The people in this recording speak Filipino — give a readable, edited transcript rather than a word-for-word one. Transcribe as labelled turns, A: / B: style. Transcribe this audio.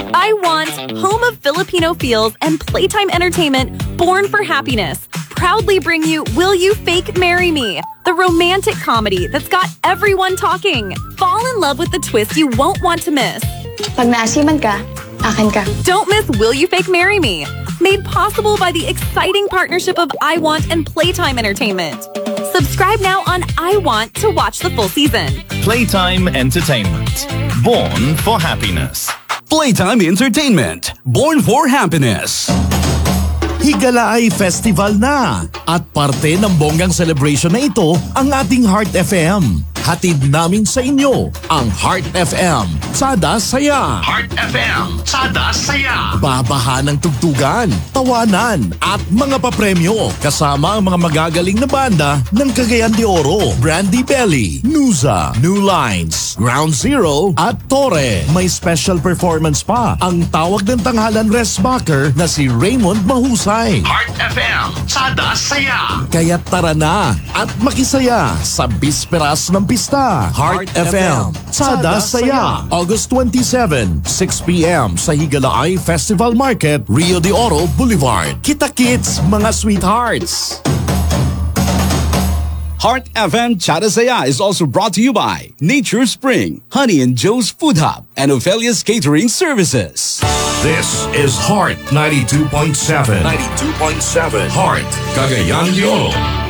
A: I Want, home of Filipino feels and playtime entertainment born for happiness, proudly bring you Will You Fake Marry Me, the romantic comedy that's got everyone talking. Fall in love with the twist you won't want to miss.
B: Pag naasiman ka, akin ka.
A: Don't miss Will You Fake Marry Me, made possible by the exciting partnership of I Want and Playtime Entertainment. Subscribe now on I Want to watch the full season.
C: Playtime Entertainment. Born for happiness.
D: Playtime Entertainment. Born for happiness.
E: Higalaay Festival na at parte ng bonggang celebration na ito ang ating Heart FM. Hatid namin sa inyo ang Heart FM. Sada Saya.
D: Heart FM. Sada Saya.
E: Babaha ng tugtugan, tawanan at mga papremyo kasama ang mga magagaling na banda ng Cagayan de Oro, Brandy Belly, Nuza, New Lines, Ground Zero at Torre. May special performance pa ang tawag ng tanghalan Resbacker na si Raymond Mahusay.
D: Heart FM. Sada Saya.
E: Kaya tara na at makisaya sa bisperas ng pista. Heart FM. Sada Saya. August 27, 6 p.m. sa Higalaay Festival Market, Rio de Oro Boulevard. Kita-kits, mga sweethearts!
F: Heart FM Sada Saya is also brought to you by Nature Spring, Honey and Joe's Food Hub, and Ophelia's Catering Services.
G: This is Heart 92.7.
D: 92.7
G: Heart, Cagayan de Oro.